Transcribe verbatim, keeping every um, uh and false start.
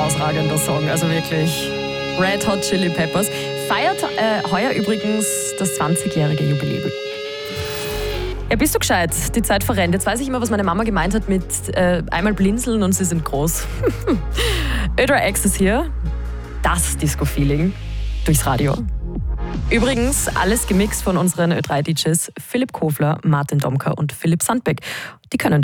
herausragender Song, also wirklich. Red Hot Chili Peppers feiert äh, heuer übrigens das zwanzigjährige Jubiläum. Ja, bist du gescheit? Die Zeit verrennt. Jetzt weiß ich immer, was meine Mama gemeint hat mit äh, einmal blinzeln und sie sind groß. Ö drei X ist hier. Das Disco-Feeling durchs Radio. Übrigens alles gemixt von unseren Ö drei D Js Philipp Kofler, Martin Domka und Philipp Sandbeck. Die können